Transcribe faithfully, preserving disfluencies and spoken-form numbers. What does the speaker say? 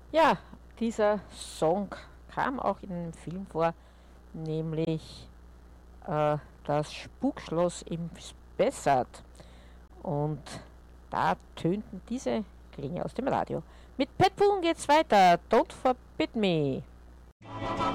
Ja, dieser Song kam auch in einem Film vor, nämlich äh, das Spukschloss im Spessart. Und da tönten diese Klänge aus dem Radio. Mit Pet Boone geht's weiter. Don't Forbid Me.